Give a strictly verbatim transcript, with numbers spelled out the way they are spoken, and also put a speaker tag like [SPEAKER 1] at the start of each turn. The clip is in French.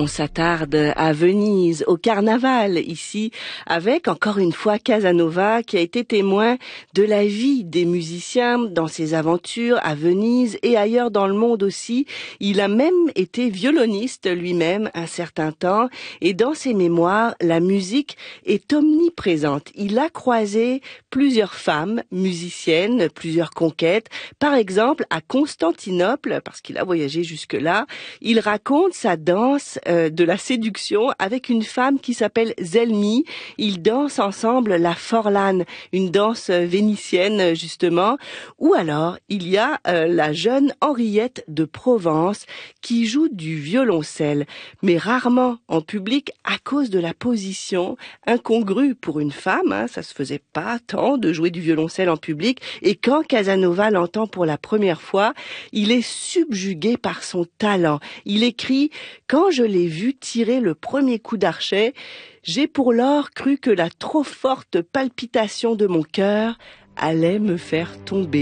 [SPEAKER 1] On s'attarde à Venise, au carnaval, ici, avec encore une fois Casanova qui a été témoin de la vie des musiciens dans ses aventures à Venise et ailleurs dans le monde aussi. Il a même été violoniste lui-même un certain temps et dans ses mémoires, la musique est omniprésente. Il a croisé plusieurs femmes musiciennes, plusieurs conquêtes. Par exemple, à Constantinople, parce qu'il a voyagé jusque-là, il raconte sa danse euh, de la séduction avec une femme qui s'appelle Zelmi. Ils dansent ensemble la Forlane, une danse vénitienne justement. Ou alors, il y a euh, la jeune Henriette de Provence qui joue du violoncelle, mais rarement en public à cause de la position incongrue pour une femme. Hein, ça se faisait pas tant de jouer du violoncelle en public. Et quand Casanova l'entend pour la première fois, il est subjugué par son talent. Il écrit « Quand je l'ai vu tirer le premier coup d'archet, j'ai pour lors cru que la trop forte palpitation de mon cœur allait me faire tomber mort. »